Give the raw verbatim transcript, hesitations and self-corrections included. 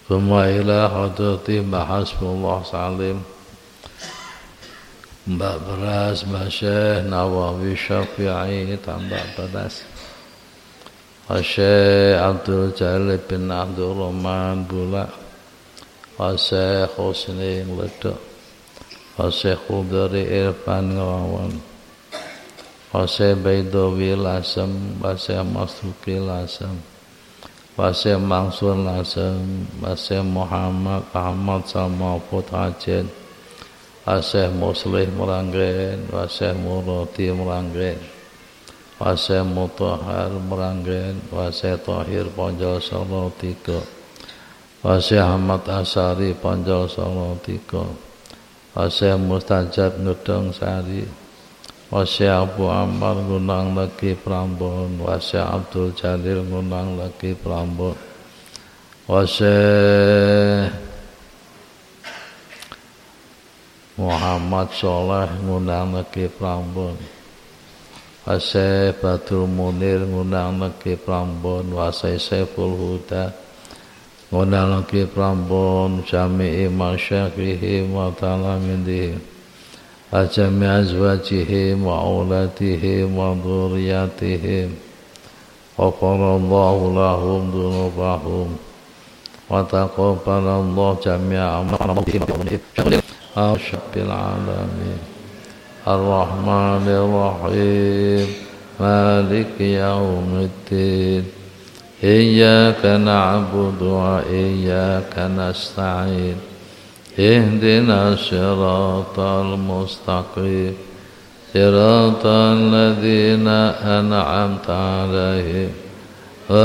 Thumma ila hadrati Mbah Hasbullah Salim, Mbak Beras, Mbak Syekh Nawawi Syafi'i tambah beras, Syekh Abdul Jalil bin Abdul Rahman Bulak, Syekh Husni Ledok, Syekh Khudari Irfan Ngawan, Syekh Baidowi Lasem, Syekh Masuki Lasem, Syekh Mansur Lasem, Syekh Muhammad Ahmad Samafut Hajin, Syekh Muslih Meranggen, Syekh Murati Meranggen, Syekh Mutahar Meranggen, Syekh Tahir Ponjol Solo tiga, Syekh Ahmad Asari Ponjol Solo tiga, Syekh Mustajab Ngedong Sari, Syekh Abu Ammar Gunang Lagi Prambon, Syekh Abdul Jalil Gunang Lagi Prambon, Syekh Muhammad Soleh Gunang Lagi Prambon, Syekh Badrul Munir Gunang Lagi Prambon, Syekh Saiful Huda Gunang Lagi Prambon, Jami'i Masyaikhihim wa Talamindihim, Ajami azwajihim wa auladihim wa dhurriyatihim, ghafarallahu lahum dhunubahum wa taqabbalallahu jami'a amalihim Asyabil alamin Ar-Rahmanir Rahim Maliki yaumiddin Iyyaka na'budu wa iyyaka nasta'in Ihdina siratal mustaqim Siratal ladzina an'amta alaihim